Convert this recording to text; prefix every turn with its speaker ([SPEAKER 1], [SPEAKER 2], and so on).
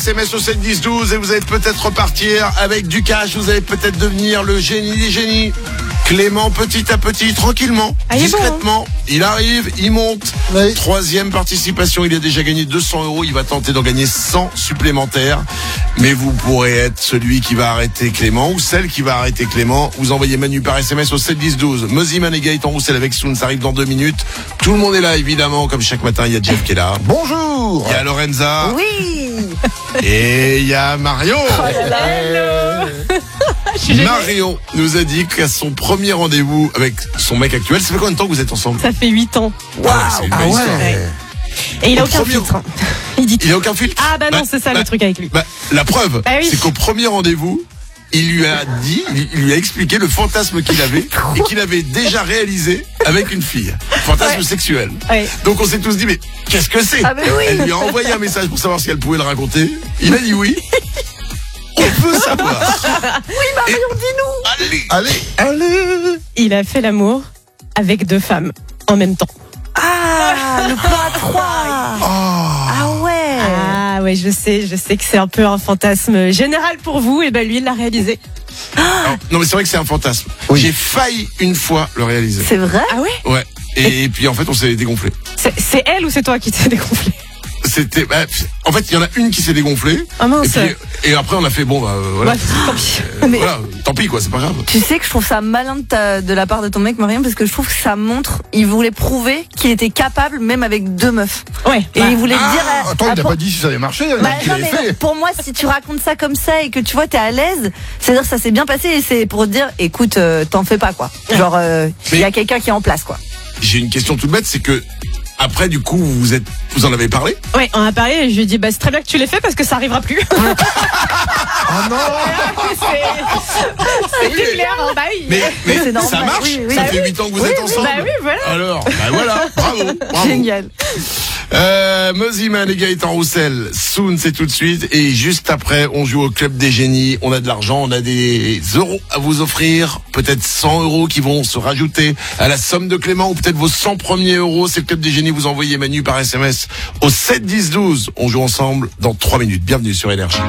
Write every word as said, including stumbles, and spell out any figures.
[SPEAKER 1] S M S au sept dix douze et vous allez peut-être repartir avec du cash, vous allez peut-être devenir le génie des génies. Clément, petit à petit, tranquillement,
[SPEAKER 2] ah, il
[SPEAKER 1] discrètement,
[SPEAKER 2] bon, hein.
[SPEAKER 1] il arrive, il monte.
[SPEAKER 3] Oui.
[SPEAKER 1] Troisième participation, il a déjà gagné deux cents euros, il va tenter d'en gagner cent supplémentaires. Mais vous pourrez être celui qui va arrêter Clément ou celle qui va arrêter Clément. Vous envoyez Manu par S M S au sept dix douze. Moziman et Gaëtan Roussel avec Soun, ça arrive dans deux minutes. Tout le monde est là, évidemment, comme chaque matin, il y a Jeff qui est là.
[SPEAKER 3] Bonjour.
[SPEAKER 1] Il y a Lorenza.
[SPEAKER 2] Oui.
[SPEAKER 1] Et il y a Marion.
[SPEAKER 2] Oh là là.
[SPEAKER 1] Hello. Marion nous a dit qu'à son premier rendez-vous avec son mec actuel, ça fait combien de temps que vous êtes ensemble?
[SPEAKER 2] Ça fait huit ans.
[SPEAKER 1] Wow, c'est une
[SPEAKER 3] ah
[SPEAKER 1] belle
[SPEAKER 3] ouais.
[SPEAKER 1] histoire.
[SPEAKER 2] Ouais. Et il a
[SPEAKER 1] Au
[SPEAKER 2] aucun
[SPEAKER 1] premier-
[SPEAKER 2] filtre. hein. Il dit tout.
[SPEAKER 1] Il a aucun filtre?
[SPEAKER 2] Ah bah non,
[SPEAKER 1] Bah,
[SPEAKER 2] c'est ça
[SPEAKER 1] bah,
[SPEAKER 2] le truc avec lui.
[SPEAKER 1] Bah, la preuve,
[SPEAKER 2] Bah oui.
[SPEAKER 1] c'est qu'au premier rendez-vous, il lui a dit, il lui a expliqué le fantasme qu'il avait et qu'il avait déjà réalisé avec une fille. Fantasme
[SPEAKER 2] Ouais.
[SPEAKER 1] sexuel.
[SPEAKER 2] Ouais.
[SPEAKER 1] Donc on s'est tous dit, mais qu'est-ce que c'est?
[SPEAKER 2] Ah, mais oui.
[SPEAKER 1] Elle lui a envoyé un message pour savoir si elle pouvait le raconter. Il a dit oui. On peut savoir.
[SPEAKER 2] Oui, Marion, dis-nous.
[SPEAKER 1] Allez.
[SPEAKER 3] Allez, allez.
[SPEAKER 2] Il a fait l'amour avec deux femmes en même temps.
[SPEAKER 4] Ah, le plan à trois.
[SPEAKER 1] Oh.
[SPEAKER 4] Ah ouais.
[SPEAKER 2] Ah ouais, je sais, je sais que c'est un peu un fantasme général pour vous. Et ben lui, il l'a réalisé.
[SPEAKER 1] Alors, non mais c'est vrai que c'est un fantasme.
[SPEAKER 3] Oui.
[SPEAKER 1] J'ai failli une fois le réaliser.
[SPEAKER 4] C'est vrai?
[SPEAKER 2] Ah ouais.
[SPEAKER 1] Ouais. Et, puis en fait on s'est dégonflé.
[SPEAKER 2] C'est, c'est elle ou c'est toi qui t'es dégonflé?
[SPEAKER 1] C'était, bah, en fait il y en a une qui s'est dégonflée.
[SPEAKER 2] Ah mince.
[SPEAKER 1] Et, puis, et après on a fait bon bah voilà.
[SPEAKER 2] Ouais, tant pis.
[SPEAKER 1] Euh,
[SPEAKER 4] Mais-
[SPEAKER 1] voilà, tant pis quoi, c'est pas grave.
[SPEAKER 4] Tu sais que je trouve ça malin de, ta- de la part de ton mec, Marion, parce que je trouve que ça montre, il voulait prouver qu'il était capable même avec deux meufs.
[SPEAKER 2] Ouais.
[SPEAKER 4] Et
[SPEAKER 2] bah,
[SPEAKER 4] il voulait
[SPEAKER 3] Ah,
[SPEAKER 4] dire. à-
[SPEAKER 3] attends,
[SPEAKER 4] à
[SPEAKER 3] il n'a
[SPEAKER 4] pour-
[SPEAKER 3] pas dit si ça avait marché. Il a
[SPEAKER 4] Bah,
[SPEAKER 3] dit qu'il
[SPEAKER 4] non,
[SPEAKER 3] l'avait
[SPEAKER 4] mais
[SPEAKER 3] fait.
[SPEAKER 4] pour moi, si tu racontes ça comme ça et que tu vois, t'es à l'aise, c'est-à-dire que ça s'est bien passé et c'est pour te dire, écoute, euh, t'en fais pas, quoi. Genre, euh, il y a quelqu'un qui est en place, quoi.
[SPEAKER 1] J'ai une question toute bête, c'est que après du coup vous êtes, vous en avez parlé?
[SPEAKER 2] Ouais, on a parlé et je lui ai dit, bah c'est très bien que tu l'aies fait parce que ça arrivera plus.
[SPEAKER 3] Ah non.
[SPEAKER 2] c'est
[SPEAKER 1] Oui, mais-
[SPEAKER 2] clair, hein, bah oui.
[SPEAKER 1] Mais, mais
[SPEAKER 4] C'est normal,
[SPEAKER 1] ça marche.
[SPEAKER 4] oui, oui.
[SPEAKER 1] Ça
[SPEAKER 4] Bah
[SPEAKER 1] fait
[SPEAKER 4] oui.
[SPEAKER 1] huit ans que vous
[SPEAKER 4] Oui,
[SPEAKER 1] êtes
[SPEAKER 4] oui,
[SPEAKER 1] ensemble.
[SPEAKER 2] bah oui, voilà.
[SPEAKER 1] Alors, bah voilà, bravo, bravo.
[SPEAKER 4] Génial.
[SPEAKER 1] Euh, Moziman et Gaëtan Roussel, Soon c'est tout de suite et juste après on joue au Club des Génies, on a de l'argent, on a des euros à vous offrir, peut-être cent euros qui vont se rajouter à la somme de Clément ou peut-être vos cent premiers euros, c'est le Club des Génies, vous envoyez Manu par S M S au sept dix douze, on joue ensemble dans trois minutes, bienvenue sur Énergie.